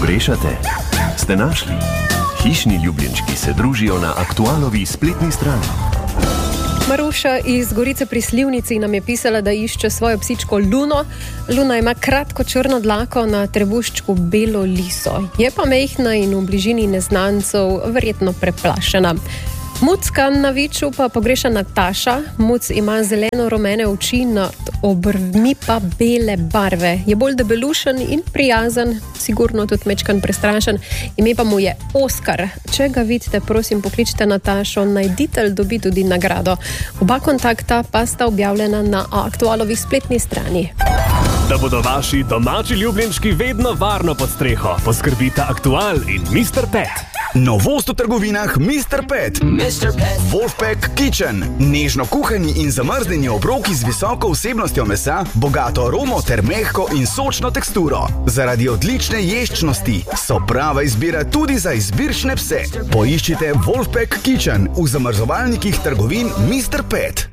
Pogrešate? Ste našli? Hišni ljubljenčki se družijo na Aktualovi spletni strani. Maruša iz Gorice pri Slivnici nam je pisala, da išče svojo psičko Luno. Luna ima kratko črno dlako, na trebuščku belo liso. Je pa majhna in v bližini neznancev verjetno preplašena. Mucka na Viču pa pogreša Nataša. Muc ima zeleno-rumene oči, nad obrvmi pa bele barve. Je bolj debelušen in prijazen, sigurno tudi mečkan prestrašen. Ime pa mu je Oskar. Če ga vidite, prosim, pokličite Natašo, najditelj dobi tudi nagrado. Oba kontakta pa sta objavljena na Aktualovi spletni strani. Da bodo vaši domači ljubljenčki vedno varno pod streho, poskrbita Aktual in Mr. Pet. Novost v trgovinah Mr. Pet. Wolfpack Kitchen. Nežno kuhani in zamrznjeni obroki z visoko vsebnostjo mesa, bogato aromo ter mehko in sočno teksturo. Zaradi odlične ješčnosti so prava izbira tudi za izbirčne pse. Poiščite Wolfpack Kitchen v zamrzovalnikih trgovin Mr. Pet.